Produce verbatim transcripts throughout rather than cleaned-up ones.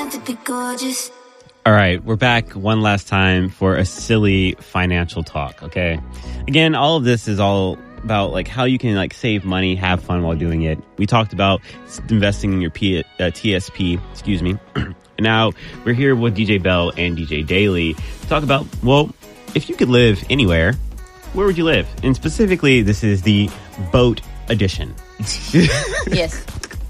All right, we're back one last time for a silly financial talk, okay? Again, all of this is all about like how you can like save money, have fun while doing it. We talked about investing in your P- uh, T S P, excuse me. And now we're here with D J Bell and D J Daily to talk about, well, if you could live anywhere, where would you live? And specifically, this is the boat edition. Yes.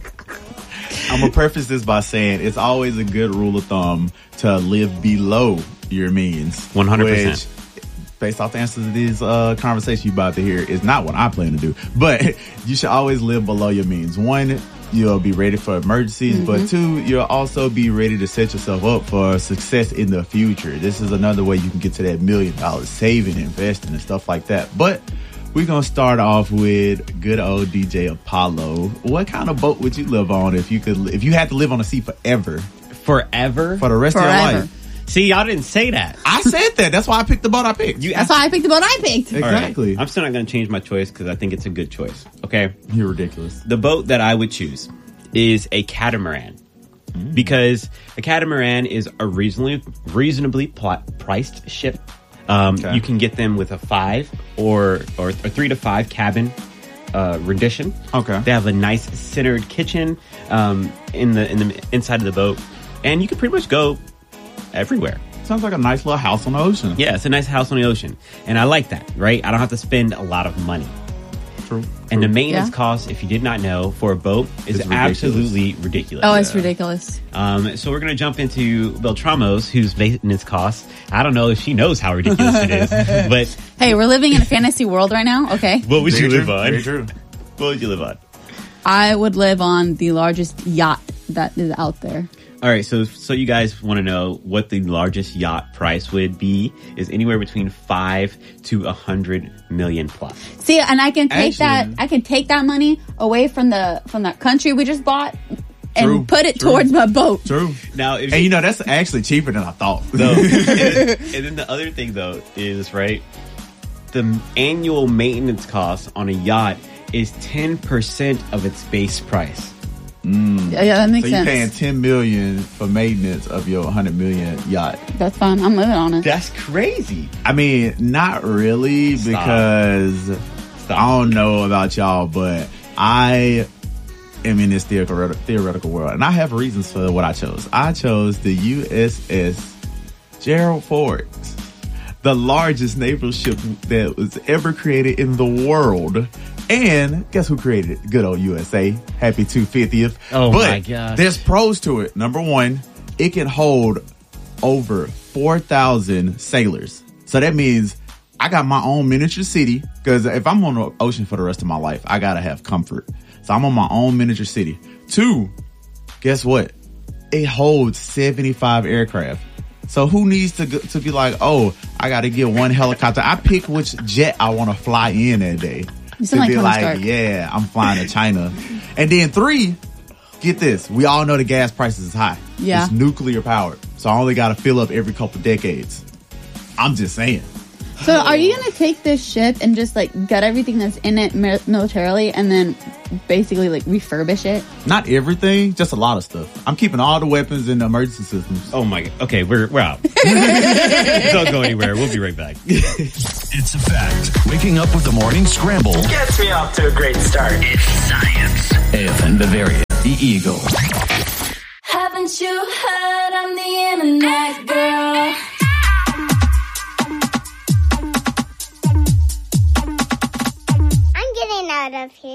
I'm going to preface this by saying it's always a good rule of thumb to live below your means. one hundred percent. Which, based off the answers to this uh, conversation you're about to hear, is not what I plan to do. But you should always live below your means. One, you'll be ready for emergencies. Mm-hmm. But two, you'll also be ready to set yourself up for success in the future. This is another way you can get to that million dollars saving, investing, and stuff like that. But we're going to start off with good old D J Apollo. What kind of boat would you live on if you could, if you had to live on the sea forever? Forever? For the rest Forever. of your life. See, y'all didn't say that. I said that. That's why I picked the boat I picked. You That's why I picked the boat I picked. Exactly. All right. I'm still not going to change my choice because I think it's a good choice. Okay? You're ridiculous. The boat that I would choose is a catamaran. Mm. Because a catamaran is a reasonably reasonably pl- priced ship. Um, okay. You can get them with a five or or a three to five cabin uh, rendition. Okay. They have a nice centered kitchen um, in the in the inside of the boat, and you can pretty much go everywhere. Sounds like a nice little house on the ocean. Yeah, it's a nice house on the ocean, and I like that. Right, I don't have to spend a lot of money. True. And the maintenance yeah. cost, if you did not know, for a boat is ridiculous. absolutely ridiculous. Oh, it's yeah. ridiculous. Um, so we're going to jump into Beltramos, whose maintenance costs. I don't know if she knows how ridiculous it is, but hey, we're living in a fantasy world right now. Okay. What would Very you live true. on? Very true. What would you live on? I would live on the largest yacht that is out there. All right, so so you guys want to know what the largest yacht price would be? Is anywhere between five to a hundred million plus. See, and I can take Actually, that. I can take that money away from the from that country we just bought and True, put it true. towards my boat. True. Now, if And you know, that's actually cheaper than I thought. though, and, then, and then the other thing though is right, the annual maintenance cost on a yacht is ten percent of its base price. Mm. Yeah, yeah, that makes So you're sense. paying ten million dollars for maintenance of your one hundred million dollars yacht. That's fine. I'm living on it. That's crazy. I mean, not really, Stop. because Stop. I don't know about y'all, but I am in this theoretical, theoretical world, and I have reasons for what I chose. I chose the U S S Gerald Ford, the largest naval ship that was ever created in the world. And guess who created it? Good old U S A. Happy two hundred fiftieth. Oh but my gosh. There's pros to it. Number one, it can hold over four thousand sailors. So that means I got my own miniature city, because if I'm on the ocean for the rest of my life, I got to have comfort. So I'm on my own miniature city. Two, guess what? It holds seventy-five aircraft. So who needs to go, to be like, oh, I got to get one helicopter. I pick which jet I want to fly in that day. You To sound like be Tony like, Stark. yeah, I'm flying to China. And then three, get this. We all know the gas prices is high. Yeah. It's nuclear powered. So I only got to fill up every couple decades. I'm just saying. So are you going to take this ship and just like gut everything that's in it mi- militarily and then basically like refurbish it? Not everything, just a lot of stuff. I'm keeping all the weapons in the emergency systems. Oh my god. Okay, we're we're out. Don't go anywhere. We'll be right back. It's a fact. Waking up with the morning scramble. Gets me off to a great start. It's science. A F M Bavaria, the Eagle. Haven't you heard I'm the internet girl? I'm getting out of here.